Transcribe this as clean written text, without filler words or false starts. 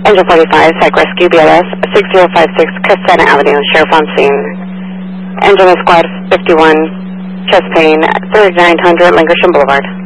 Engine 45, Psych Rescue, BLS 6056 Cassena Avenue, Sheriff on scene. Engine of Squad 51, chest pain, 3900 Lankershim Boulevard.